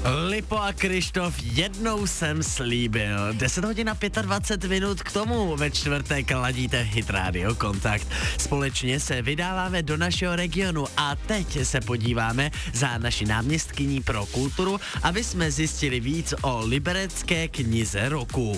Lipo a Krištof, jednou jsem slíbil. 10 hodin a 25 minut k tomu ve čtvrtek ladíte Hit Radio Kontakt. Společně se vydáváme do našeho regionu a teď se podíváme za naši náměstkyní pro kulturu, aby jsme zjistili víc o liberecké knize roku.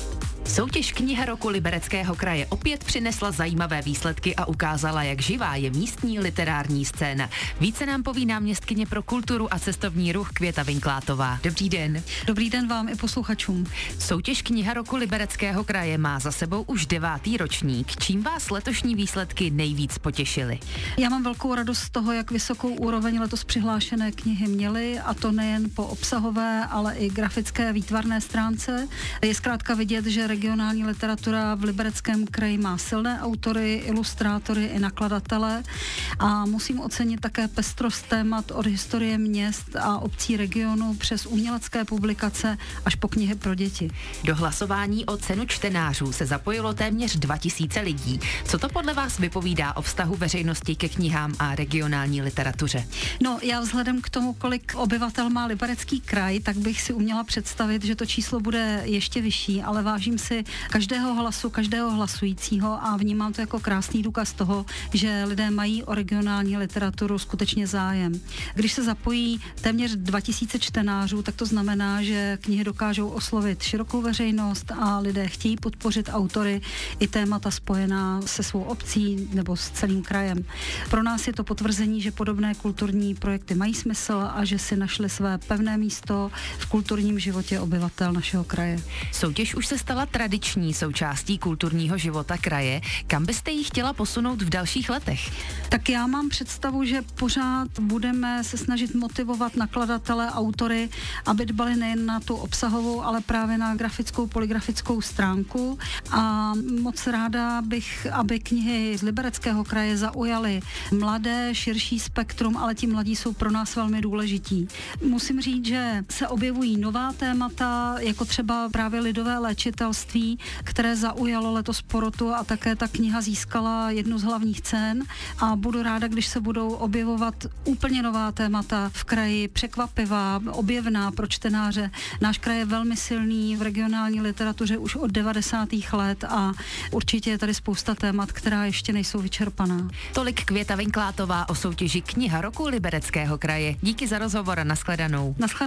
Soutěž Kniha roku Libereckého kraje opět přinesla zajímavé výsledky a ukázala, jak živá je místní literární scéna. Více nám poví náměstkyně pro kulturu a cestovní ruch Květa Vinklátová. Dobrý den. Dobrý den vám i posluchačům. Soutěž Kniha roku Libereckého kraje má za sebou už 9. ročník. Čím vás letošní výsledky nejvíc potěšily? Já mám velkou radost z toho, jak vysokou úroveň letos přihlášené knihy měly, a to nejen po obsahové, ale i grafické výtvarné stránce. Je zkrátka vidět, že regionální literatura v Libereckém kraji má silné autory, ilustrátory i nakladatele a musím ocenit také pestrost témat od historie měst a obcí regionu přes umělecké publikace až po knihy pro děti. Do hlasování o cenu čtenářů se zapojilo téměř 2000 lidí. Co to podle vás vypovídá o vztahu veřejnosti ke knihám a regionální literatuře? No, já vzhledem k tomu, kolik obyvatel má Liberecký kraj, tak bych si uměla představit, že to číslo bude ještě vyšší, ale vážím si každého hlasu, každého hlasujícího a vnímám to jako krásný důkaz toho, že lidé mají o regionální literaturu skutečně zájem. Když se zapojí téměř 2000 čtenářů, tak to znamená, že knihy dokážou oslovit širokou veřejnost a lidé chtějí podpořit autory i témata spojená se svou obcí nebo s celým krajem. Pro nás je to potvrzení, že podobné kulturní projekty mají smysl a že si našli své pevné místo v kulturním životě obyvatel našeho kraje. Soutěž už se stala tradiční součástí kulturního života kraje. Kam byste ji chtěla posunout v dalších letech? Tak já mám představu, že pořád budeme se snažit motivovat nakladatele, autory, aby dbali nejen na tu obsahovou, ale právě na grafickou, polygrafickou stránku. A moc ráda bych, aby knihy z Libereckého kraje zaujaly mladé, širší spektrum, ale ti mladí jsou pro nás velmi důležití. Musím říct, že se objevují nová témata, jako třeba právě lidové léčitelství, které zaujalo letos porotu a také ta kniha získala jednu z hlavních cen a budu ráda, když se budou objevovat úplně nová témata v kraji, překvapivá, objevná pro čtenáře. Náš kraj je velmi silný v regionální literatuře už od 90. let a určitě je tady spousta témat, která ještě nejsou vyčerpaná. Tolik Květa Vinklátová o soutěži Kniha roku Libereckého kraje. Díky za rozhovor a nashledanou.